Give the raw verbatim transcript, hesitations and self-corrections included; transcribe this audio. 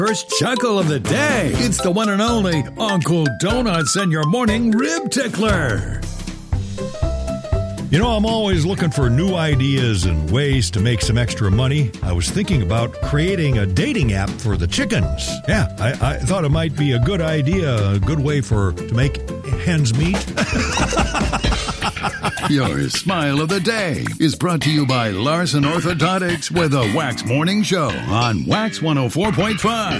First chuckle of the day. It's the one and only Uncle Donuts and your morning rib tickler. You know, I'm always looking for new ideas and ways to make some extra money. I was thinking about creating a dating app for the chickens. Yeah, I, I thought it might be a good idea, a good way for to make hens meet. Your smile of the day is brought to you by Larson Orthodontics with a Wax Morning Show on Wax one oh four point five.